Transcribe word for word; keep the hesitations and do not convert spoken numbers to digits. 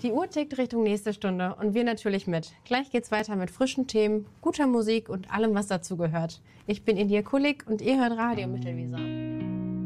Die Uhr tickt Richtung nächste Stunde und wir natürlich mit. Gleich geht's weiter mit frischen Themen, guter Musik und allem, was dazugehört. Ich bin India Kulik und ihr hört Radio Mittelweser.